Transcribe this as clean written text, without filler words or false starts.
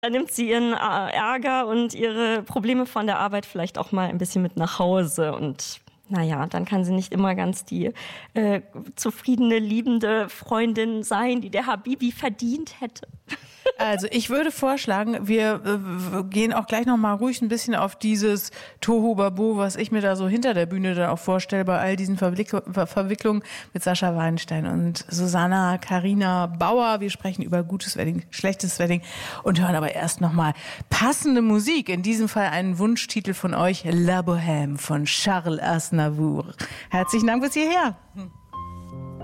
Da nimmt sie ihren Ärger und ihre Probleme von der Arbeit vielleicht auch mal ein bisschen mit nach Hause. Und naja, dann kann sie nicht immer ganz die zufriedene, liebende Freundin sein, die der Habibi verdient hätte. Also ich würde vorschlagen, wir gehen auch gleich noch mal ruhig ein bisschen auf dieses Tohuwabohu, was ich mir da so hinter der Bühne dann auch vorstelle, bei all diesen Verwicklungen mit Sascha Weinstein und Susanna Karina Bauer. Wir sprechen über gutes Wedding, schlechtes Wedding und hören aber erst noch mal passende Musik. In diesem Fall einen Wunschtitel von euch, La Bohème von Charles Aznavour. Herzlichen Dank bis hierher.